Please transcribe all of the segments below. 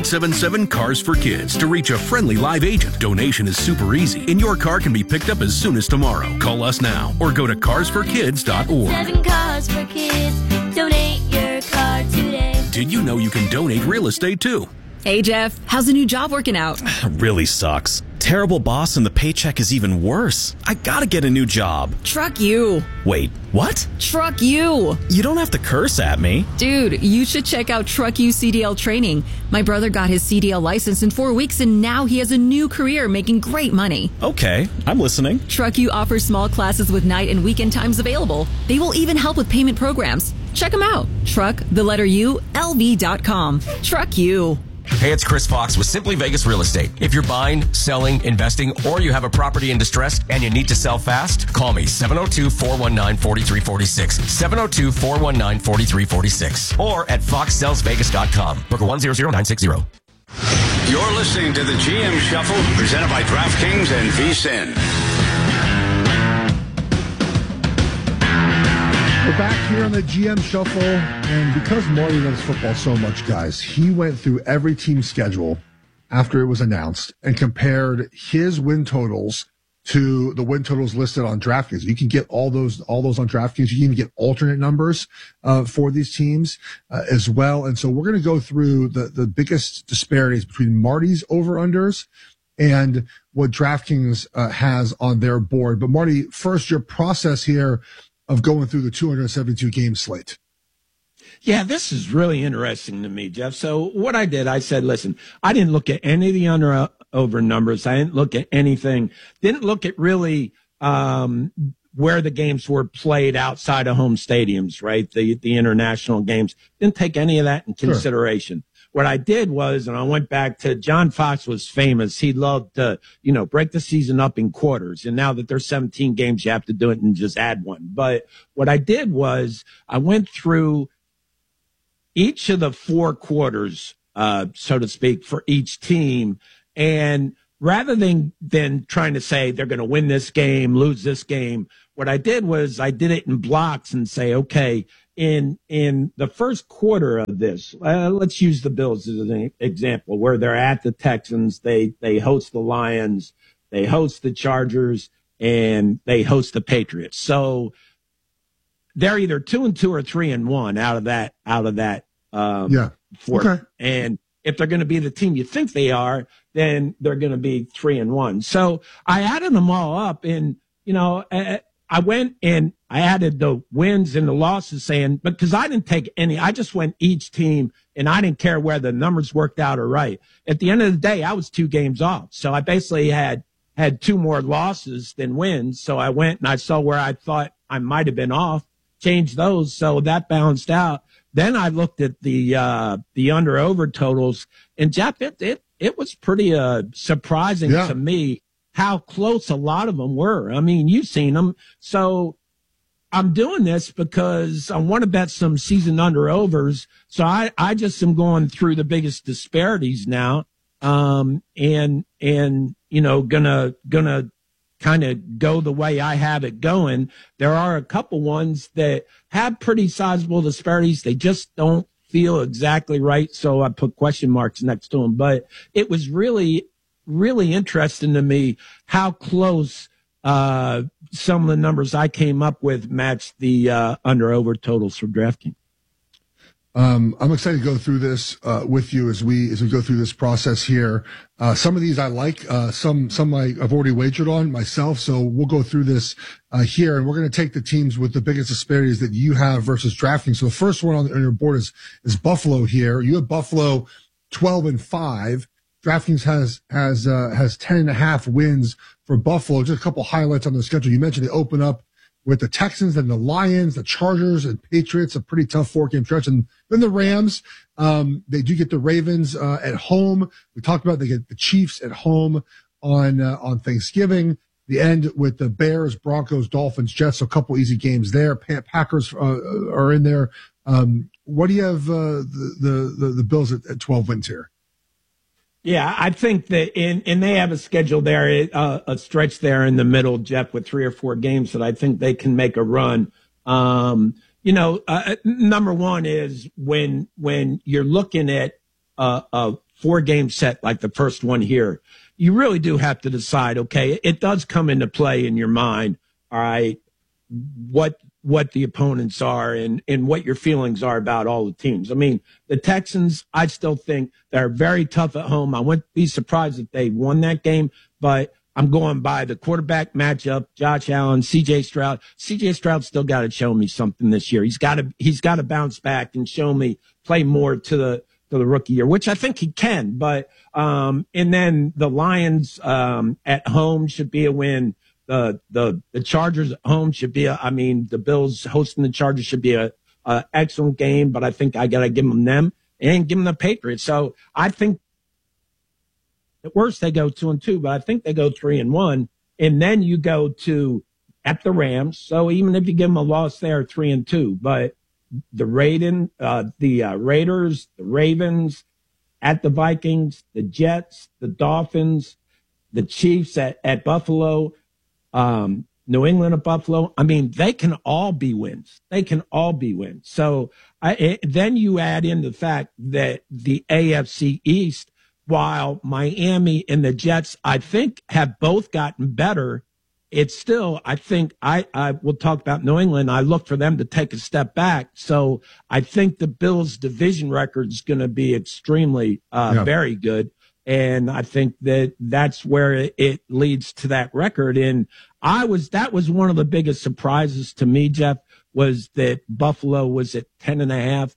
1-877-CARS for Kids to reach a friendly live agent. Donation is super easy, and your car can be picked up as soon as tomorrow. Call us now or go to carsforkids.org. 7 Cars for Kids. Donate your car today. Did you know you can donate real estate too? Hey, Jeff, how's the new job working out? Really sucks. Terrible boss and the paycheck is even worse. I gotta get a new job. Truck you. Wait, what? Truck you. You don't have to curse at me. Dude, you should check out Truck You CDL training. My brother got his CDL license in 4 weeks and now he has a new career making great money. Okay, I'm listening. Truck You offers small classes with night and weekend times available. They will even help with payment programs. Check them out. LV.com. Truck You. Hey, it's Chris Fox with Simply Vegas Real Estate. If you're buying, selling, investing, or you have a property in distress and you need to sell fast, call me 702-419-4346. 702-419-4346. Or at foxsellsvegas.com. Broker 100960. You're listening to the GM Shuffle, presented by DraftKings and VSiN. We're back here on the GM Shuffle, and because Marty loves football so much, guys, he went through every team's schedule after it was announced and compared his win totals to the win totals listed on DraftKings. You can get all those on DraftKings. You can even get alternate numbers for these teams as well. And so we're going to go through the biggest disparities between Marty's over-unders and what DraftKings has on their board. But Marty, first, your process here of going through the 272 game slate. Yeah, this is really interesting to me, Jeff. So what I did, I said, listen, I didn't look at any of the over numbers. I didn't look at anything. Didn't look at really where the games were played outside of home stadiums, right? The international games. Didn't take any of that in consideration. Sure. What I did was, and I went back to John Fox was famous. He loved to, break the season up in quarters. And now that there's 17 games, you have to do it and just add one. But what I did was I went through each of the 4 quarters, so to speak, for each team. And rather than trying to say they're going to win this game, lose this game, what I did was I did it in blocks and say, okay, in the first quarter of this, let's use the Bills as an example, where they're at the Texans, they host the Lions, they host the Chargers, and they host the Patriots. So they're either 2-2 or 3-1 out of that. Four. Okay. And if they're going to be the team you think they are, then they're going to be 3-1. So I added them all up, and I went and I added the wins and the losses, saying, because I didn't take any, I just went each team and I didn't care where the numbers worked out or right. At the end of the day, I was 2 games off. So I basically had 2 more losses than wins. So I went and I saw where I thought I might have been off, changed those. So that balanced out. Then I looked at the under over totals, and Jeff, it was pretty surprising to me how close a lot of them were. I mean, you've seen them. So I'm doing this because I want to bet some season under overs. So I just am going through the biggest disparities now. And gonna kind of go the way I have it going. There are a couple ones that have pretty sizable disparities. They just don't feel exactly right. So I put question marks next to them, but it was really, really interesting to me how close some of the numbers I came up with matched the under over totals for DraftKings. I'm excited to go through this with you as we go through this process here. Some of these I like, some I've already wagered on myself. So we'll go through this here, and we're going to take the teams with the biggest disparities that you have versus DraftKings. So the first one on your board is Buffalo here. You have Buffalo 12-5. DraftKings has 10.5 wins for Buffalo. Just a couple highlights on the schedule. You mentioned they open up with the Texans and the Lions, the Chargers and Patriots, a pretty tough 4-game stretch. And then the Rams, they do get the Ravens at home. We talked about they get the Chiefs at home on Thanksgiving. The end with the Bears, Broncos, Dolphins, Jets. So a couple easy games there. Packers are in there. What do you have the Bills at 12 wins here? Yeah, I think that and they have a schedule there, a stretch there in the middle, Jeff, with 3 or 4 games that I think they can make a run. Number one is when you're looking at a 4-game set like the first one here, you really do have to decide, okay, it does come into play in your mind, all right, what the opponents are and what your feelings are about all the teams. I mean, the Texans, I still think they're very tough at home. I wouldn't be surprised if they won that game, but I'm going by the quarterback matchup, Josh Allen, CJ Stroud. CJ Stroud still got to show me something this year. He's got to bounce back and show me, play more to the rookie year, which I think he can. But and then the Lions at home should be a win. The Chargers at home should be the Bills hosting the Chargers should be a excellent game, but I think I got to give them and give them the Patriots. So I think at worst they go 2-2, but I think they go 3-1. And then you go at the Rams. So even if you give them a loss there, 3-2, but the Raiders, the Ravens, at the Vikings, the Jets, the Dolphins, the Chiefs at Buffalo, New England at Buffalo. I mean, they can all be wins. So then you add in the fact that the AFC East, while Miami and the Jets, I think, have both gotten better, it's still, I think, I will talk about New England. I look for them to take a step back. So I think the Bills' division record is going to be extremely, very good. And I think that's where it leads to that record. And that was one of the biggest surprises to me, Jeff, was that Buffalo was at 10.5.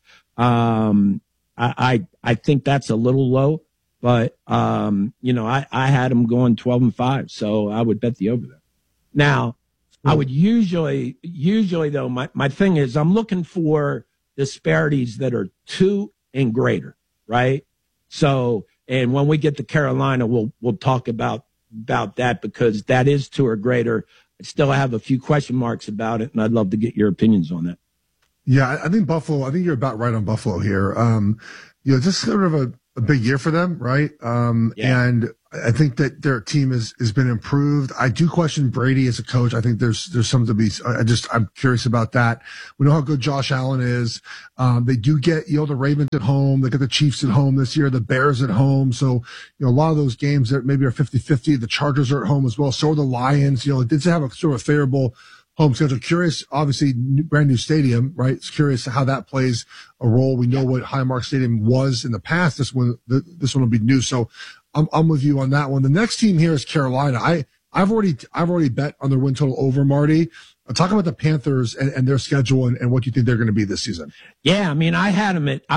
I think that's a little low, but, I had them going 12-5. So I would bet the over there. Now, I would usually though, my thing is I'm looking for disparities that are 2 and greater, right? So, and when we get to Carolina, we'll talk about that because that is 2 or greater. I still have a few question marks about it, and I'd love to get your opinions on that. Yeah, I think Buffalo, I think you're about right on Buffalo here. Just sort of a big year for them, right? And I think that their team has been improved. I do question Brady as a coach. I think there's something to be, I'm curious about that. We know how good Josh Allen is. They do get, the Ravens at home. They get the Chiefs at home this year, the Bears at home. So, a lot of those games that maybe are 50-50. The Chargers are at home as well. So are the Lions. It did have a sort of favorable home schedule. Curious, obviously, brand new stadium, right? It's curious how that plays a role. We know what Highmark Stadium was in the past. This one will be new. So I'm with you on that one. The next team here is Carolina. I've already bet on their win total over, Marty. Talk about the Panthers and their schedule and what you think they're going to be this season. Yeah, I mean, I had them at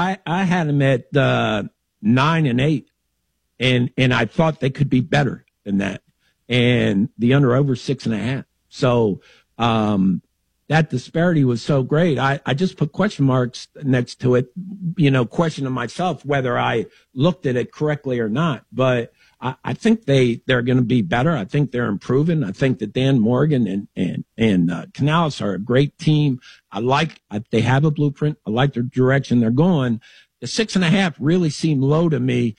9-8, and I thought they could be better than that. And the under over 6.5. So that disparity was so great. I just put question marks next to it, questioning myself whether I looked at it correctly or not. But I think they're going to be better. I think they're improving. I think that Dan Morgan and Canales are a great team. They have a blueprint. I like their direction they're going. The 6.5 really seemed low to me.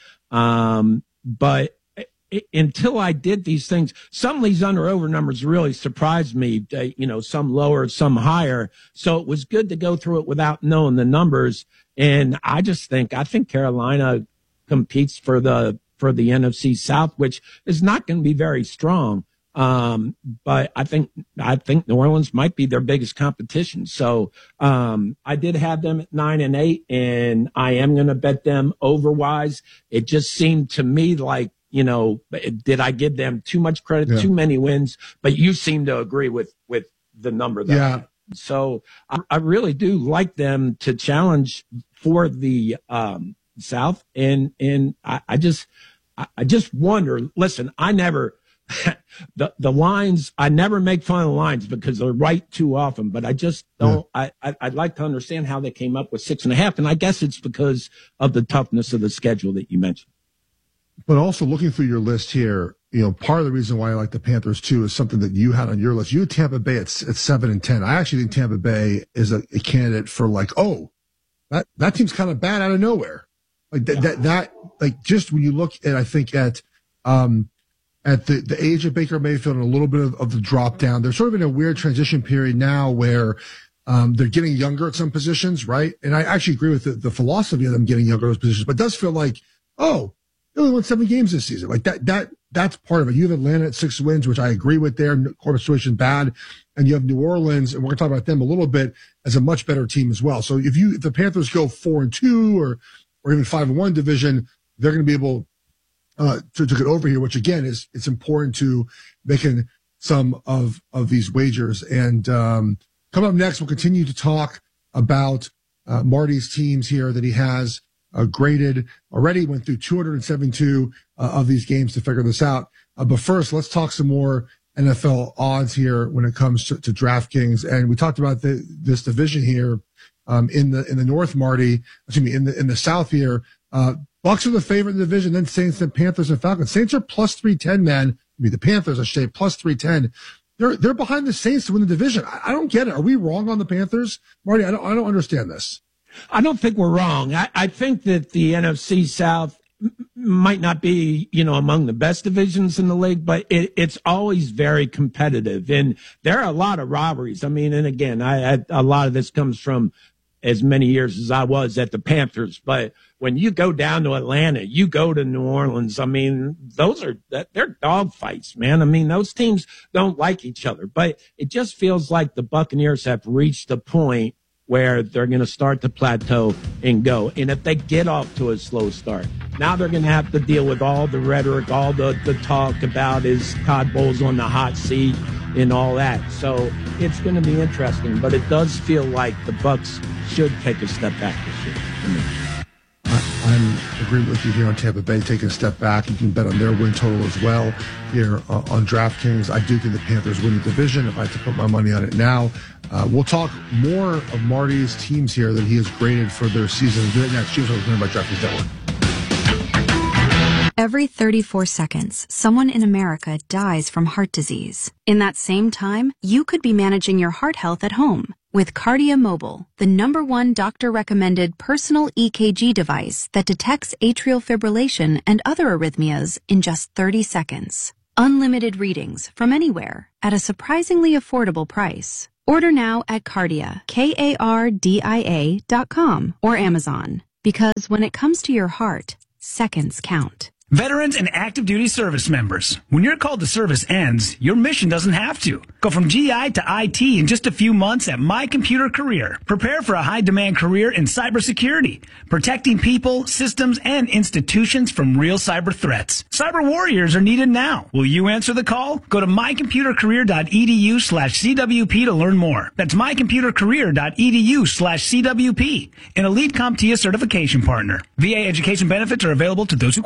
But until I did these things, some of these under-over numbers really surprised me, some lower, some higher. So it was good to go through it without knowing the numbers. And I think Carolina competes for the NFC South, which is not going to be very strong. But I think New Orleans might be their biggest competition. So, I did have them at 9-8, and I am going to bet them overwise. It just seemed to me like, did I give them too much credit, too many wins? But you seem to agree with the number. So I really do like them to challenge for the South. And I just wonder, listen, I never, the lines, I never make fun of the lines because they're right too often, but I just don't, I'd like to understand how they came up with 6.5. And I guess it's because of the toughness of the schedule that you mentioned. But also looking through your list here, part of the reason why I like the Panthers too is something that you had on your list. You had Tampa Bay at 7-10. I actually think Tampa Bay is a candidate for that team's kind of bad out of nowhere. Just when you look at, I think at the age of Baker Mayfield and a little bit of the drop down, they're sort of in a weird transition period now where they're getting younger at some positions, right? And I actually agree with the philosophy of them getting younger at those positions, but it does feel like, They only won 7 games this season. Like that's part of it. You have Atlanta at 6 wins, which I agree with there. Quarter situation bad. And you have New Orleans, and we're going to talk about them a little bit, as a much better team as well. So if the Panthers go 4-2 or even 5-1 division, they're going to be able to get over here, which again it's important to making some of these wagers. And coming up next, we'll continue to talk about Marty's teams here that he has graded already. Went through 272 of these games to figure this out. But first, let's talk some more NFL odds here when it comes to DraftKings. And we talked about this division here in the North, Marty. Excuse me, in the South here. Bucks are the favorite in the division, then Saints, then Panthers, and Falcons. Saints are plus 310, man. I mean, the Panthers, I should say, plus 310. They're behind the Saints to win the division. I don't get it. Are we wrong on the Panthers, Marty? I don't understand this. I don't think we're wrong. I think that the NFC South might not be, among the best divisions in the league, but it's always very competitive. And there are a lot of rivalries. I mean, and again, a lot of this comes from as many years as I was at the Panthers. But when you go down to Atlanta, you go to New Orleans, I mean, they're dog fights, man. I mean, those teams don't like each other, but it just feels like the Buccaneers have reached a point where they're going to start to plateau and go. And if they get off to a slow start, now they're going to have to deal with all the rhetoric, all the talk about is Todd Bowles on the hot seat and all that. So it's going to be interesting, but it does feel like the Bucs should take a step back this year for me. I'm agreeing with you here on Tampa Bay taking a step back. You can bet on their win total as well here on DraftKings. I do think the Panthers win the division if I had to put my money on it now. We'll talk more of Marty's teams here that he has graded for their season. We'll do it next. Cheers, learn about DraftKings Network. Every 34 seconds, someone in America dies from heart disease. In that same time, you could be managing your heart health at home with Kardia Mobile, the #1 doctor-recommended personal EKG device that detects atrial fibrillation and other arrhythmias in just 30 seconds. Unlimited readings from anywhere at a surprisingly affordable price. Order now at Kardia, KARDIA.com or Amazon. Because when it comes to your heart, seconds count. Veterans and active duty service members, when your call to service ends, your mission doesn't have to. Go from GI to IT in just a few months at My Computer Career. Prepare for a high-demand career in cybersecurity, protecting people, systems, and institutions from real cyber threats. Cyber warriors are needed now. Will you answer the call? Go to mycomputercareer.edu/CWP to learn more. That's mycomputercareer.edu/CWP, an elite CompTIA certification partner. VA education benefits are available to those who...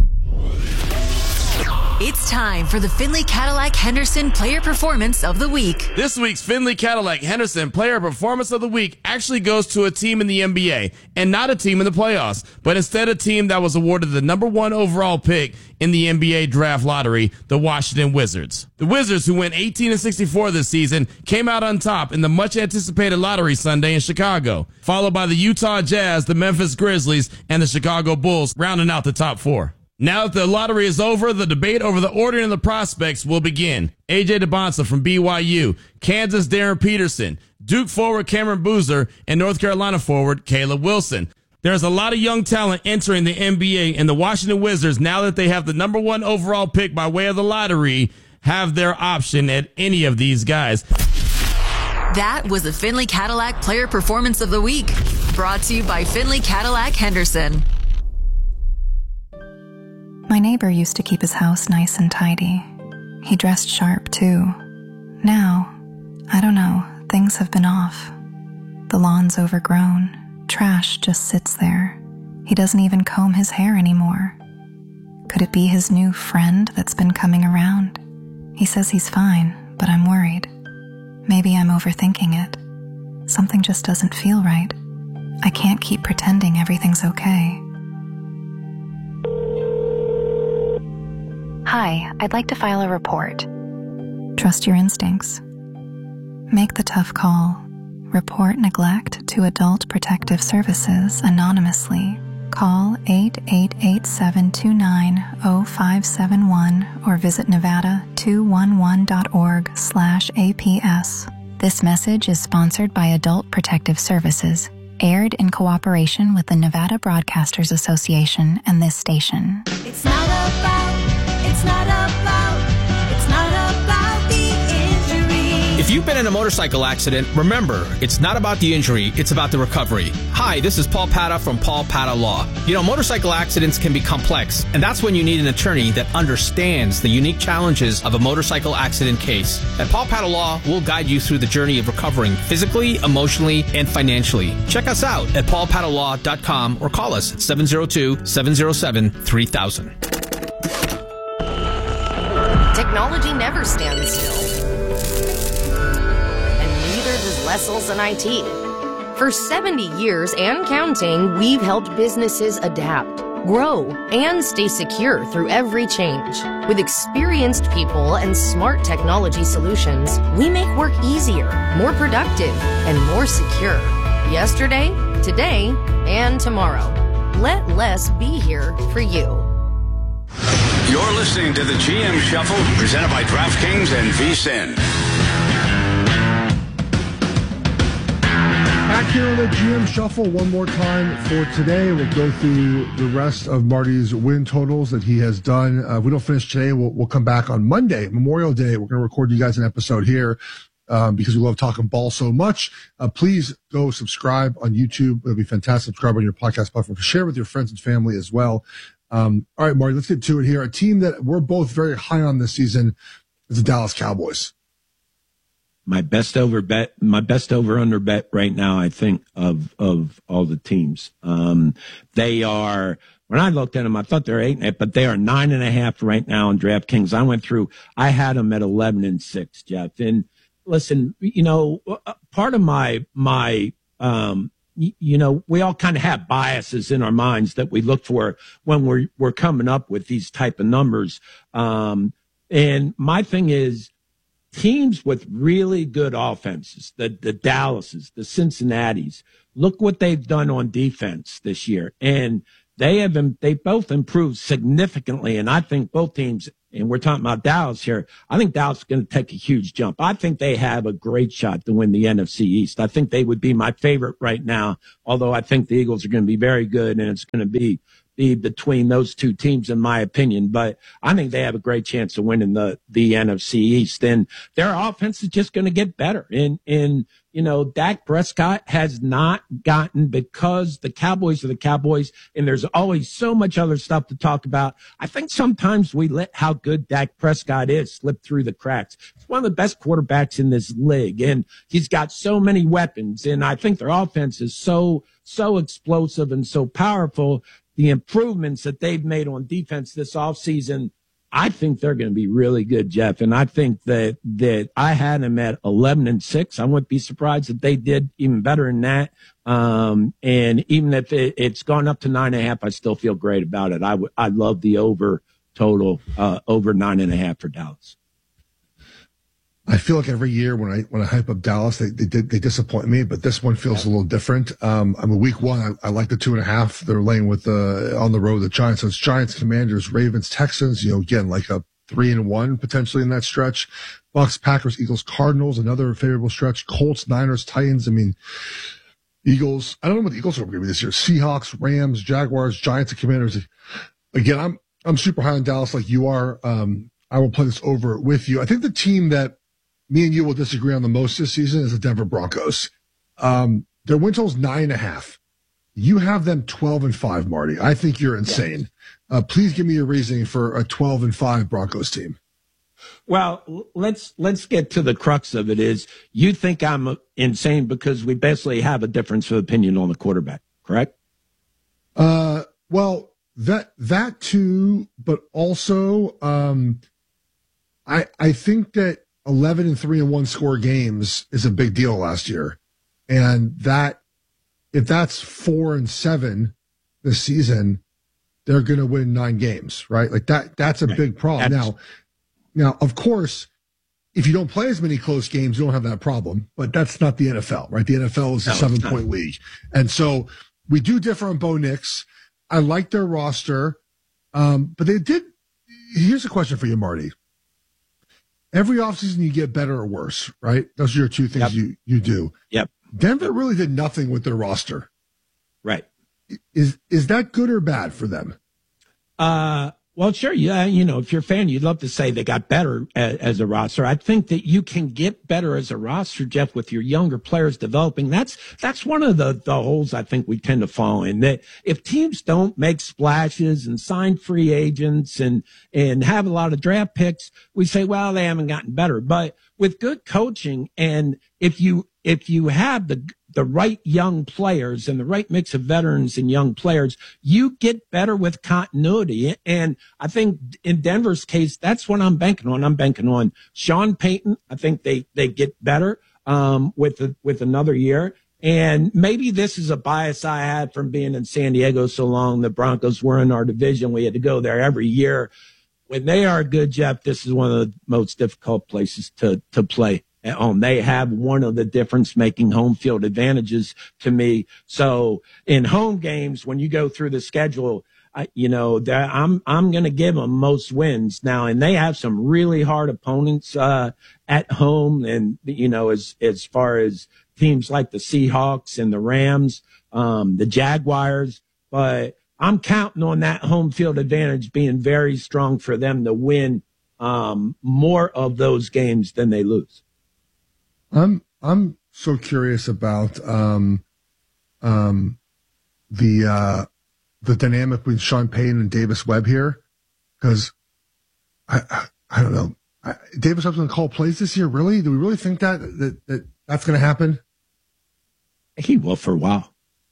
It's time for the Findlay Cadillac Henderson Player Performance of the Week. This week's Findlay Cadillac Henderson Player Performance of the Week actually goes to a team in the NBA, and not a team in the playoffs, but instead a team that was awarded the #1 overall pick in the NBA draft lottery, the Washington Wizards. The Wizards, who went 18-64 this season, came out on top in the much-anticipated lottery Sunday in Chicago, followed by the Utah Jazz, the Memphis Grizzlies, and the Chicago Bulls, rounding out the top 4. Now that the lottery is over, the debate over the ordering of the prospects will begin. A.J. DeBonsa from BYU, Kansas Darren Peterson, Duke forward Cameron Boozer, and North Carolina forward Caleb Wilson. There's a lot of young talent entering the NBA, and the Washington Wizards, now that they have the #1 overall pick by way of the lottery, have their option at any of these guys. That was the Findlay Cadillac Player Performance of the Week, brought to you by Findlay Cadillac Henderson. My neighbor used to keep his house nice and tidy. He dressed sharp, too. Now, I don't know, things have been off. The lawn's overgrown. Trash just sits there. He doesn't even comb his hair anymore. Could it be his new friend that's been coming around? He says he's fine, but I'm worried. Maybe I'm overthinking it. Something just doesn't feel right. I can't keep pretending everything's okay. Hi, I'd like to file a report. Trust your instincts. Make the tough call. Report neglect to Adult Protective Services anonymously. Call 888-729-0571 or visit nevada211.org/APS. This message is sponsored by Adult Protective Services, Aired in cooperation with the Nevada Broadcasters Association and this station. It's not about the injury. If you've been in a motorcycle accident, remember, it's not about the injury, it's about the recovery. Hi, this is Paul Pata from Paul Pata Law. You know, motorcycle accidents can be complex, and that's when you need an attorney that understands the unique challenges of a motorcycle accident case. At Paul Pata Law, we'll guide you through the journey of recovering physically, emotionally, and financially. Check us out at paulpatalaw.com or call us at 702-707-3000. Technology never stands still. And neither does Wessels and IT. For 70 years and counting, we've helped businesses adapt, grow, and stay secure through every change. With experienced people and smart technology solutions, we make work easier, more productive, and more secure. Yesterday, today, and tomorrow. Let less be here for you. You're listening to the GM Shuffle, presented by DraftKings and VSiN. Back here on the GM Shuffle one more time for today. We'll go through the rest of Marty's win totals that he has done. If we don't finish today, we'll come back on Monday, Memorial Day. We're going to record you guys an episode here because we love talking ball so much. Please go subscribe on YouTube. It'll be fantastic. Subscribe on your podcast platform. Share with your friends and family as well. All right, Marty, let's get to it here. A team that we're both very high on this season is the Dallas Cowboys. My best over under bet right now, I think, of all the teams. They are, when I looked at them, I thought they're 8.5, but they are 9.5 right now in DraftKings. I had them at 11-6, Jeff. And listen, part of my we all kind of have biases in our minds that we look for when we're coming up with these type of numbers. And my thing is, teams with really good offenses, the Dallases, the Cincinnatis, look what they've done on defense this year. And they both improved significantly. And I think both teams, and we're talking about Dallas here, I think Dallas is going to take a huge jump. I think they have a great shot to win the NFC East. I think they would be my favorite right now, although I think the Eagles are going to be very good, and it's going to be between those two teams, in my opinion. But I think they have a great chance of winning the NFC East. And their offense is just going to get better. And Dak Prescott has not gotten, because the Cowboys are the Cowboys, and there's always so much other stuff to talk about. I think sometimes we let how good Dak Prescott is slip through the cracks. He's one of the best quarterbacks in this league, and he's got so many weapons. And I think their offense is so explosive and so powerful. The improvements that they've made on defense this offseason, I think they're going to be really good, Jeff. And I think that I had them at 11-6. I wouldn't be surprised if they did even better than that. And even if it's gone up to 9.5, I still feel great about it. I love the over total, over 9.5 for Dallas. I feel like every year when I hype up Dallas, they disappoint me, but this one feels a little different. Week one, I like the 2.5. They're laying with on the road, the Giants. So it's Giants, Commanders, Ravens, Texans, again, like a 3-1 potentially in that stretch. Bucks, Packers, Eagles, Cardinals, another favorable stretch. Colts, Niners, Titans. Eagles, I don't know what the Eagles are going to be this year. Seahawks, Rams, Jaguars, Giants, and Commanders. Again, I'm super high on Dallas like you are. I will play this over with you. I think the team that me and you will disagree on the most this season is the Denver Broncos. Their win total is 9.5. You have them 12-5, Marty. I think you're insane. Yes. Please give me your reasoning for a 12-5 Broncos team. Well, let's get to the crux of it. Is you think I'm insane because we basically have a difference of opinion on the quarterback, correct? Well, that too, but also, I think that 11-3-1 score games is a big deal last year. And that, if that's 4-7 this season, they're going to win 9 games, right? Like that's a big problem. Now, of course, if you don't play as many close games, you don't have that problem, but that's not the NFL, right? The NFL is a 7-point league. And so we do differ on Bo Nix. I like their roster. But here's a question for you, Marty. Every offseason you get better or worse, right? Those are your two things you do. Yep. Denver really did nothing with their roster. Right. Is that good or bad for them? Well, sure. Yeah. If you're a fan, you'd love to say they got better as a roster. I think that you can get better as a roster, Jeff, with your younger players developing. That's one of the holes I think we tend to fall in, that if teams don't make splashes and sign free agents and have a lot of draft picks, we say, well, they haven't gotten better. But with good coaching, and if you have the right young players and the right mix of veterans and young players, you get better with continuity. And I think in Denver's case, that's what I'm banking on. I'm banking on Sean Payton. I think they get better with another year. And maybe this is a bias I had from being in San Diego so long. The Broncos were in our division. We had to go there every year. When they are good, Jeff, this is one of the most difficult places to play at home. They have one of the difference-making home field advantages to me. So in home games, when you go through the schedule, I'm going to give them most wins now, and they have some really hard opponents at home. And as far as teams like the Seahawks and the Rams, the Jaguars, but I'm counting on that home field advantage being very strong for them to win more of those games than they lose. I'm so curious about the dynamic between Sean Payton and Davis Webb here, because I don't know. Davis Webb's going to call plays this year. Really? Do we really think that's going to happen? He will for a while.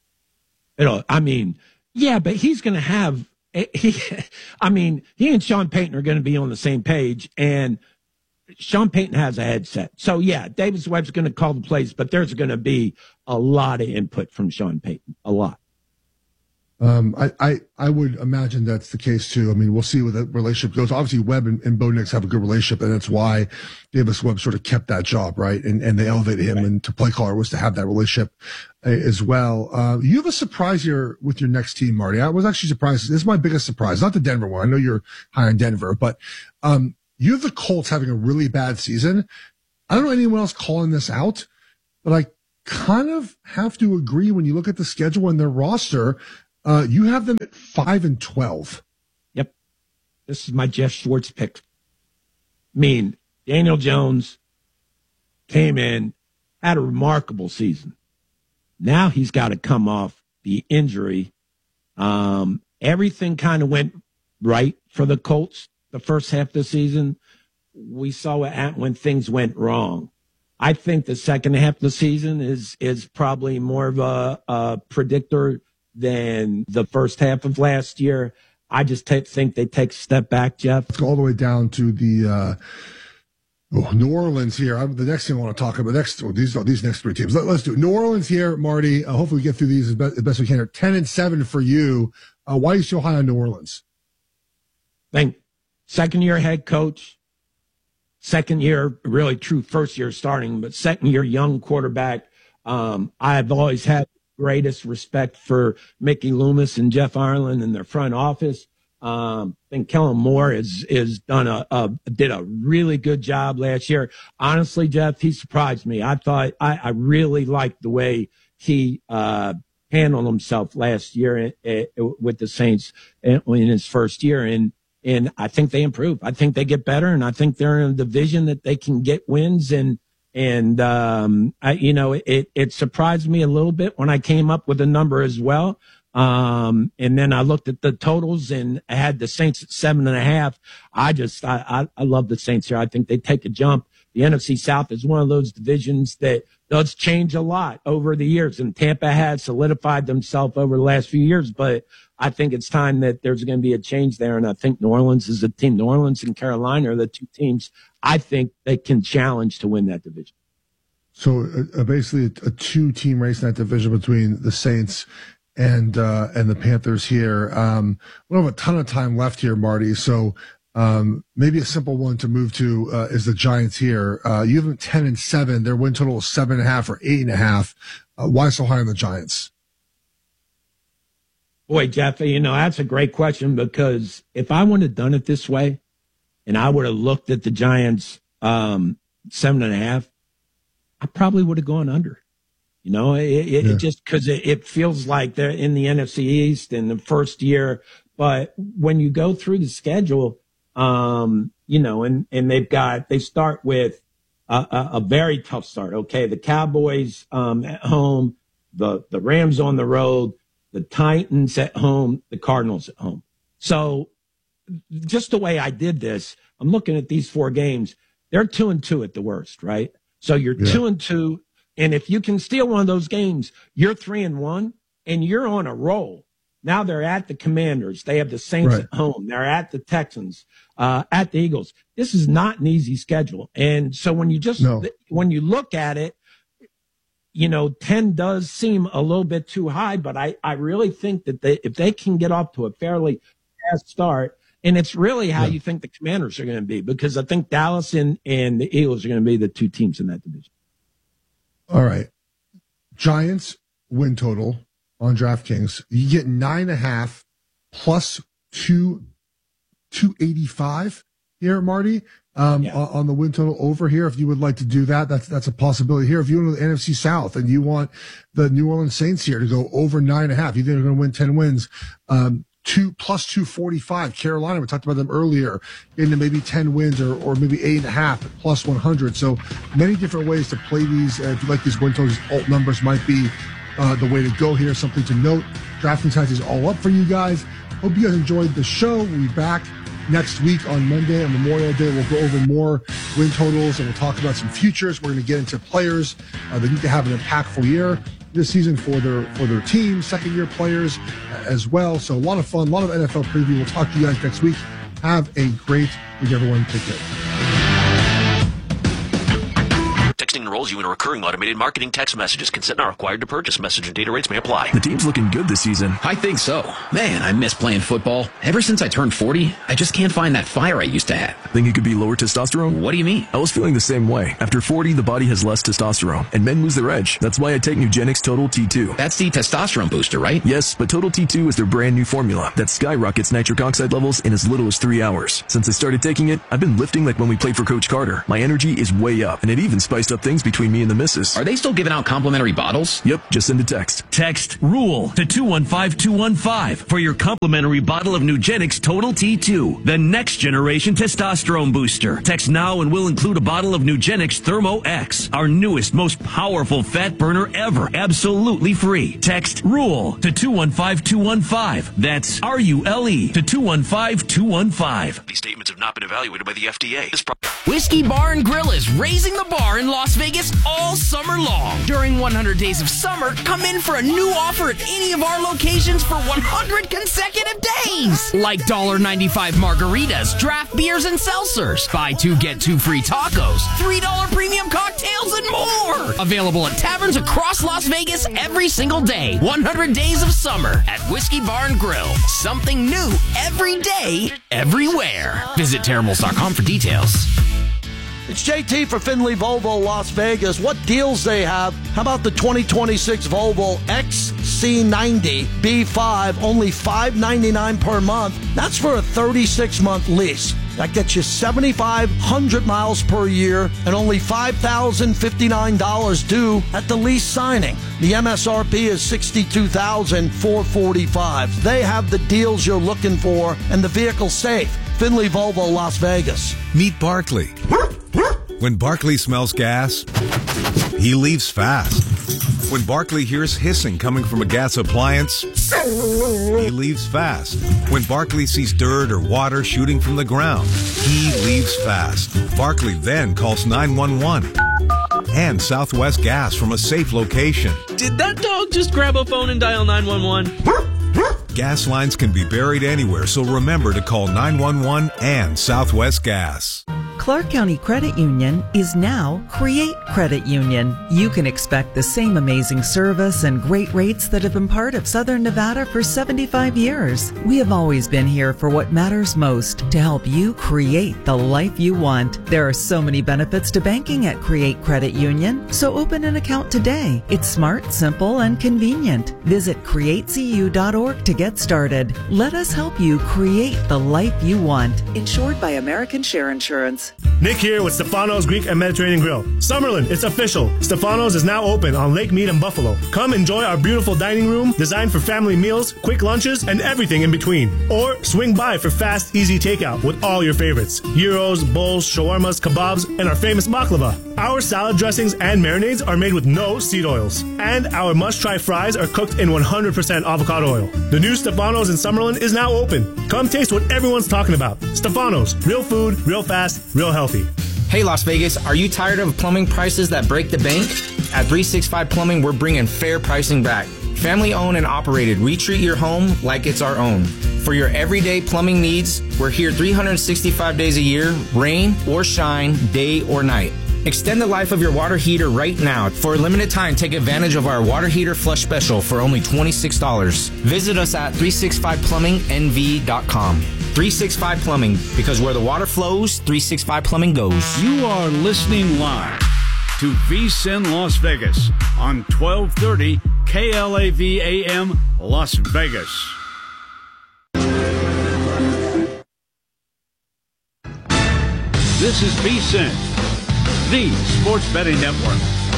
Yeah, but he's going to have. He and Sean Payton are going to be on the same page, and Sean Payton has a headset. So, yeah, Davis Webb's going to call the plays, but there's going to be a lot of input from Sean Payton, a lot. I would imagine that's the case, too. I mean, we'll see where the relationship goes. Obviously, Webb and Bo Nix have a good relationship, and that's why Davis Webb sort of kept that job, right? And they elevated him, and to play caller was to have that relationship as well. You have a surprise here with your next team, Marty. I was actually surprised. This is my biggest surprise, not the Denver one. I know you're high on Denver, but you have the Colts having a really bad season. I don't know anyone else calling this out, but I kind of have to agree when you look at the schedule and their roster. You have them at 5-12. Yep. This is my Jeff Schwartz pick. Daniel Jones came in, had a remarkable season. Now he's got to come off the injury. Everything kind of went right for the Colts the first half of the season. We saw what happened when things went wrong. I think the second half of the season is probably more of a predictor than the first half of last year. I just think they take a step back, Jeff. Let's go all the way down to the New Orleans here. The next thing I want to talk about, these next three teams. Let's do it. New Orleans here, Marty. Hopefully we get through these as best we can here. 10-7 for you. Why are you so high on New Orleans? Second-year head coach, second year, really true first year starting, but second year young quarterback. I've always had greatest respect for Mickey Loomis and Jeff Ireland and their front office. I think Kellen Moore did a really good job last year. Honestly, Jeff, he surprised me. I thought I really liked the way he handled himself last year with the Saints in his first year. And I think they improve. I think they get better, and I think they're in a division that they can get wins. And it surprised me a little bit when I came up with a number as well. And then I looked at the totals and I had the Saints at 7.5. I love the Saints here. I think they take a jump. The NFC South is one of those divisions that does change a lot over the years, and Tampa has solidified themselves over the last few years, but I think it's time that there's going to be a change there. And I think New Orleans is a team. New Orleans and Carolina are the two teams I think they can challenge to win that division. So basically a two-team race in that division between the Saints and the Panthers here. We don't have a ton of time left here, Marty. So maybe a simple one to move to is the Giants here. You have them 10-7. Their win total is 7.5 or 8.5. Why so high on the Giants? Boy, Jeff, that's a great question, because if I would have done it this way and I would have looked at the Giants 7.5, I probably would have gone under. It just because it feels like they're in the NFC East in the first year. But when you go through the schedule, and they start with a very tough start. Okay. The Cowboys, at home, the Rams on the road, the Titans at home, the Cardinals at home. So just the way I did this, I'm looking at these 4 games. They're 2-2 at the worst, right? So you're 2-2. And if you can steal one of those games, you're 3-1 and you're on a roll. Now they're at the Commanders. They have the Saints at home. They're at the Texans, at the Eagles. This is not an easy schedule. And so when you look at it, 10 does seem a little bit too high, but I really think that if they can get off to a fairly fast start, and it's really how you think the Commanders are going to be, because I think Dallas and the Eagles are going to be the 2 teams in that division. All right. Giants win total on DraftKings. You get 9.5 plus 285 here, Marty, on the win total over here. If you would like to do that, that's a possibility here. If you want to the NFC South and you want the New Orleans Saints here to go over 9.5, you think they're going to win 10 wins, 2 plus 245. Carolina, we talked about them earlier, into maybe 10 wins or maybe 8.5 plus 100. So many different ways to play these. If you like these win totals, alt numbers might be the way to go here. Something to note. DraftKings has these all up for you guys. Hope you guys enjoyed the show. We'll be back next week on Monday on Memorial Day. We'll go over more win totals and we'll talk about some futures. We're going to get into players that need to have an impactful year this season for their team, second-year players as well. So a lot of fun, a lot of NFL preview. We'll talk to you guys next week. Have a great week, everyone. Take care. Texting enrolls you in a recurring automated marketing text messages. Consent not required to purchase. Message and data rates may apply. The team's looking good this season. I think so. Man, I miss playing football. Ever since I turned 40, I just can't find that fire I used to have. Think it could be lower testosterone? What do you mean? I was feeling the same way. After 40, the body has less testosterone, and men lose their edge. That's why I take Nugenix Total T2. That's the testosterone booster, right? Yes, but Total T2 is their brand new formula that skyrockets nitric oxide levels in as little as 3 hours. Since I started taking it, I've been lifting like when we played for Coach Carter. My energy is way up, and it even spiced up things between me and the missus. Are they still giving out complimentary bottles? Yep, just send a text. Text RULE to 215215 for your complimentary bottle of Nugenix Total T2, the next generation testosterone booster. Text now and we'll include a bottle of Nugenix Thermo X, our newest, most powerful fat burner ever, absolutely free. Text RULE to 215215. That's RULE to 215215. These statements have not been evaluated by the FDA. Whiskey Bar and Grill is raising the bar in Las Vegas all summer long. During 100 Days of Summer, come in for a new offer at any of our locations for 100 consecutive days. Like $1.95 margaritas, draft beers, and seltzers. Buy 2, get 2 free tacos, $3 premium cocktails, and more. Available at taverns across Las Vegas every single day. 100 Days of Summer at Whiskey Bar and Grill. Something new every day, everywhere. Visit Terribles.com for details. It's JT for Findlay Volvo Las Vegas. What deals they have? How about the 2026 Volvo XC90 B5, only $599 per month. That's for a 36-month lease. That gets you 7,500 miles per year and only $5,059 due at the lease signing. The MSRP is $62,445. They have the deals you're looking for and the vehicle safe. Findlay Volvo Las Vegas. Meet Barkley. When Barkley smells gas, he leaves fast. When Barkley hears hissing coming from a gas appliance, he leaves fast. When Barkley sees dirt or water shooting from the ground, he leaves fast. Barkley then calls 911 and Southwest Gas from a safe location. Did that dog just grab a phone and dial 911? Gas lines can be buried anywhere, so remember to call 911 and Southwest Gas. Clark County Credit Union is now Create Credit Union. You can expect the same amazing service and great rates that have been part of Southern Nevada for 75 years. We have always been here for what matters most, to help you create the life you want. There are so many benefits to banking at Create Credit Union, so open an account today. It's smart, simple, and convenient. Visit createcu.org to get started. Let us help you create the life you want. Insured by American Share Insurance. Nick here with Stefano's Greek and Mediterranean Grill. Summerlin, it's official. Stefano's is now open on Lake Mead in Buffalo. Come enjoy our beautiful dining room designed for family meals, quick lunches, and everything in between. Or swing by for fast, easy takeout with all your favorites. Gyros, bowls, shawarmas, kebabs, and our famous baklava. Our salad dressings and marinades are made with no seed oils. And our must-try fries are cooked in 100% avocado oil. The new Stefano's in Summerlin is now open. Come taste what everyone's talking about. Stefano's, real food, real fast, real healthy. Hey Las Vegas, are you tired of plumbing prices that break the bank? At 365 Plumbing, we're bringing fair pricing back. Family owned and operated, we treat your home like it's our own. For your everyday plumbing needs, we're here 365 days a year, rain or shine, day or night. Extend the life of your water heater right now. For a limited time, take advantage of our water heater flush special for only $26. Visit us at 365plumbingnv.com. 365 Plumbing, because where the water flows, 365 Plumbing goes. You are listening live to VSiN Las Vegas on 1230 KLAV AM Las Vegas. This is VSiN, the sports betting network.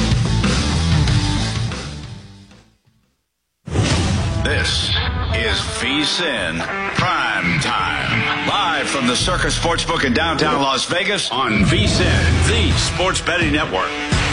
This is VSiN Prime Time. Live from the Circus Sportsbook in downtown Las Vegas on VSiN, the sports betting network.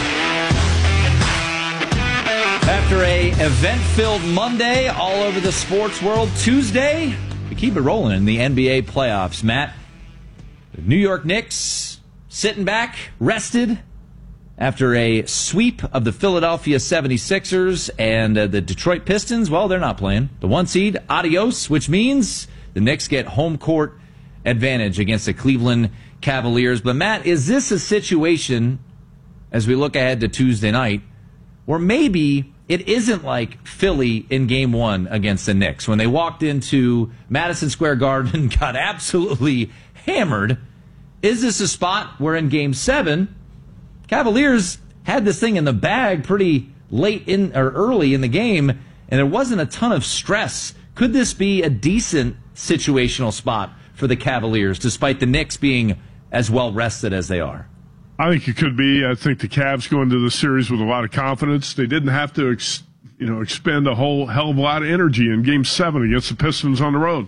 After a event-filled Monday all over the sports world, Tuesday, we keep it rolling in the NBA playoffs. Matt, the New York Knicks sitting back, rested, after a sweep of the Philadelphia 76ers and the Detroit Pistons. Well, they're not playing. The 1 seed, adios, which means the Knicks get home court advantage against the Cleveland Cavaliers. But, Matt, is this a situation, as we look ahead to Tuesday night, where maybe it isn't like Philly in Game 1 against the Knicks, when they walked into Madison Square Garden and got absolutely hammered? Is this a spot where in Game 7, Cavaliers had this thing in the bag pretty late in or early in the game, and there wasn't a ton of stress? Could this be a decent situational spot for the Cavaliers, despite the Knicks being as well rested as they are? I think it could be. I think the Cavs go into the series with a lot of confidence. They didn't have to expend a whole hell of a lot of energy in Game 7 against the Pistons on the road.